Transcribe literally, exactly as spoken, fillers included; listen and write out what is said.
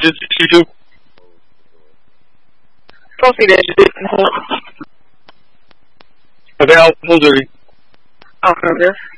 desistiu. Qual seria a direita? Real Muduri. Oh, meu Deus.